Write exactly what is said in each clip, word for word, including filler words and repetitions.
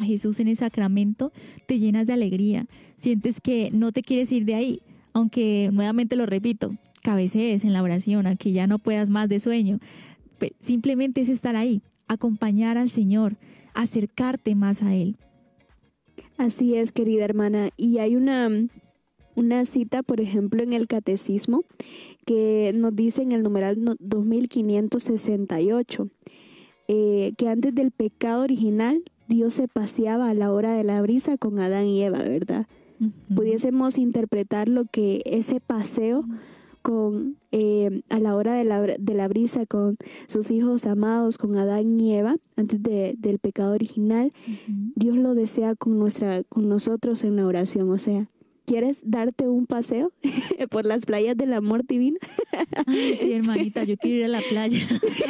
Jesús en el sacramento, te llenas de alegría. Sientes que no te quieres ir de ahí, aunque nuevamente lo repito, cabecees en la oración, aunque ya no puedas más de sueño. Simplemente es estar ahí, acompañar al Señor, acercarte más a Él. Así es, querida hermana. Y hay una, una cita, por ejemplo, en el Catecismo, que nos dice en el numeral dos mil quinientos sesenta y ocho, eh, que antes del pecado original, Dios se paseaba a la hora de la brisa con Adán y Eva, ¿verdad? Uh-huh. Pudiésemos interpretar lo que ese paseo con eh, a la hora de la, de la brisa con sus hijos amados, con Adán y Eva, antes de, del pecado original, uh-huh. Dios lo desea con, nuestra, con nosotros en la oración. O sea, ¿quieres darte un paseo por las playas del amor divino? Ay, sí, hermanita, yo quiero ir a la playa.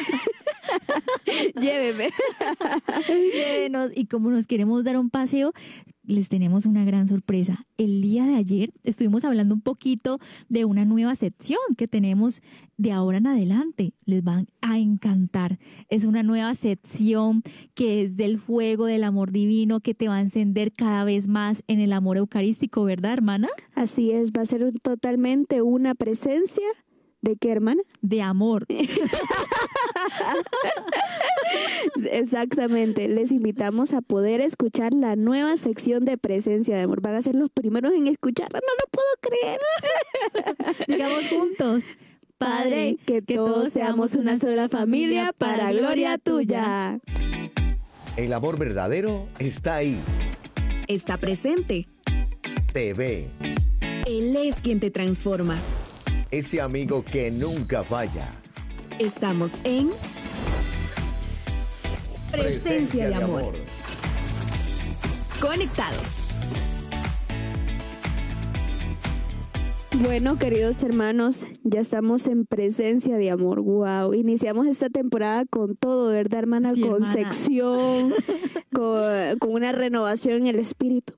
Lléveme. Llévenos. Y como nos queremos dar un paseo, les tenemos una gran sorpresa. El día de ayer estuvimos hablando un poquito de una nueva sección que tenemos de ahora en adelante. Les van a encantar. Es una nueva sección que es del fuego del amor divino, que te va a encender cada vez más en el amor eucarístico, ¿verdad, hermana? Así es, va a ser totalmente una presencia. ¿De qué, hermana? De amor. Exactamente. Les invitamos a poder escuchar la nueva sección de Presencia de Amor. Van a ser los primeros en escucharla. No lo puedo creer. Digamos juntos. Padre, que, que todos seamos una sola familia para gloria tuya. El amor verdadero está ahí. Está presente. Te ve. Él es quien te transforma. Ese amigo que nunca falla. Estamos en Presencia, Presencia de, de amor. amor. Conectados. Bueno, queridos hermanos, ya estamos en Presencia de Amor. Wow, iniciamos esta temporada con todo, ¿verdad, hermana? Sí, con hermana. sección, con, con una renovación en el espíritu.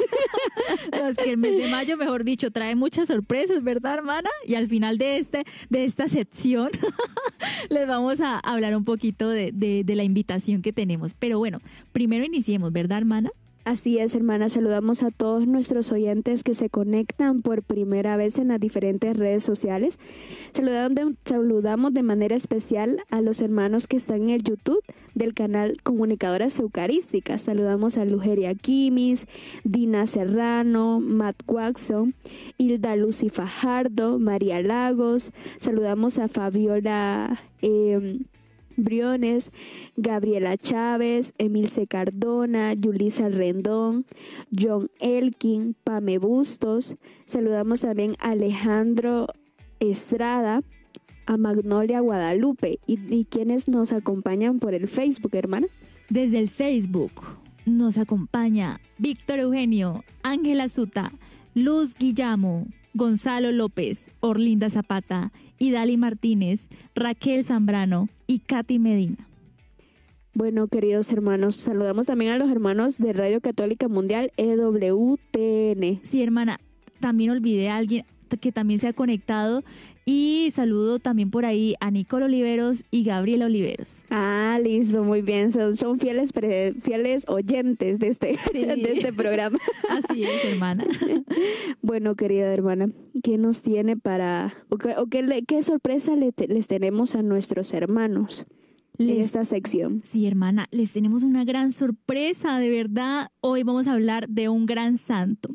No, es que el mes de mayo, mejor dicho, trae muchas sorpresas, ¿verdad, hermana? Y al final de este, de esta sección les vamos a hablar un poquito de, de, de la invitación que tenemos. Pero bueno, primero iniciemos, ¿verdad, hermana? Así es, hermana. Saludamos a todos nuestros oyentes que se conectan por primera vez en las diferentes redes sociales. Saludamos de, saludamos de manera especial a los hermanos que están en el YouTube del canal Comunicadoras Eucarísticas. Saludamos a Lugeria Quimis, Dina Serrano, Matt Watson, Hilda Lucy Fajardo, María Lagos. Saludamos a Fabiola Eh, Briones, Gabriela Chávez, Emilce Cardona, Yulisa Rendón, John Elkin, Pame Bustos. Saludamos también a Alejandro Estrada, a Magnolia Guadalupe. ¿Y, y quienes nos acompañan por el Facebook, hermana? Desde el Facebook nos acompaña Víctor Eugenio, Ángela Zuta, Luz Guillamo, Gonzalo López, Orlinda Zapata, Idali Martínez, Raquel Zambrano y Katy Medina. Bueno, queridos hermanos, saludamos también a los hermanos de Radio Católica Mundial E W T N. Sí, hermana, también olvidé a alguien que también se ha conectado y saludo también por ahí a Nicole Oliveros y Gabriela Oliveros. Ah, listo, muy bien, son, son fieles pre, fieles oyentes de este, sí. de este programa. Así es, hermana. Bueno, querida hermana, ¿qué nos tiene para, o qué, o qué, qué sorpresa le, les tenemos a nuestros hermanos les, en esta sección? Sí, hermana, les tenemos una gran sorpresa, de verdad. Hoy vamos a hablar de un gran santo.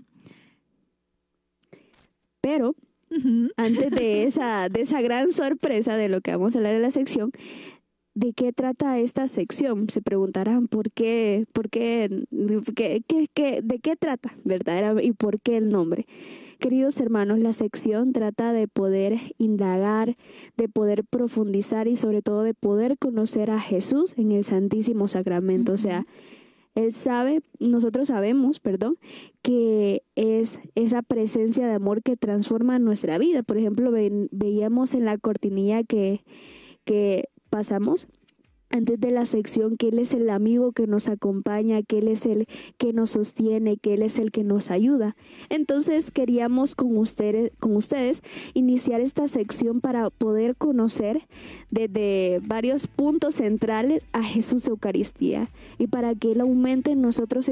Pero uh-huh. antes de esa, de esa gran sorpresa de lo que vamos a hablar en la sección, ¿de qué trata esta sección? Se preguntarán por qué, por qué, qué, qué, qué, de qué trata, ¿verdad? Y por qué el nombre. Queridos hermanos, la sección trata de poder indagar, de poder profundizar y sobre todo de poder conocer a Jesús en el Santísimo Sacramento. Uh-huh. O sea, Él sabe, nosotros sabemos, perdón, que es esa presencia de amor que transforma nuestra vida. Por ejemplo, ve, veíamos en la cortinilla que, que pasamos antes de la sección que Él es el amigo que nos acompaña, que Él es el que nos sostiene, que Él es el que nos ayuda. Entonces queríamos con ustedes, con ustedes iniciar esta sección para poder conocer desde varios puntos centrales a Jesús Eucaristía y para que Él aumente en nosotros